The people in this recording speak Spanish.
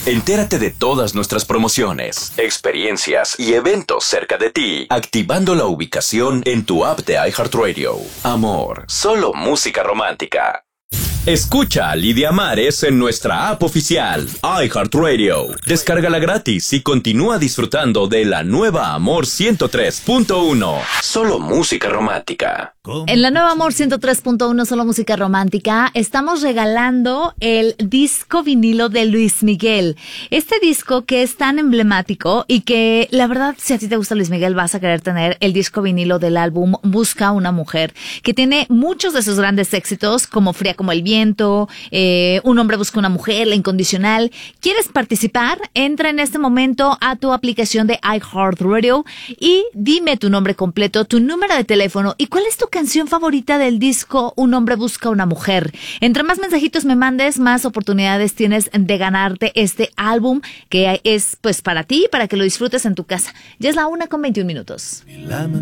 Entérate de todas nuestras promociones, experiencias y eventos cerca de ti, activando la ubicación en tu app de iHeartRadio. Amor, solo música romántica. Escucha a Lidia Mares en nuestra app oficial, iHeartRadio. Descárgala gratis y continúa disfrutando de la nueva Amor 103.1. Solo música romántica. En la nueva Amor 103.1, solo música romántica, estamos regalando el disco vinilo de Luis Miguel. Este disco que es tan emblemático y que, la verdad, si a ti te gusta Luis Miguel, vas a querer tener el disco vinilo del álbum Busca una mujer, que tiene muchos de sus grandes éxitos, como Fría como el viento, Un hombre busca una mujer, La incondicional. ¿Quieres participar? Entra en este momento a tu aplicación de iHeartRadio y dime tu nombre completo, tu número de teléfono y cuál es tu canción favorita del disco Un hombre busca una mujer. Entre más mensajitos me mandes, más oportunidades tienes de ganarte este álbum que es pues para ti, para que lo disfrutes en tu casa. Ya es la 1:21.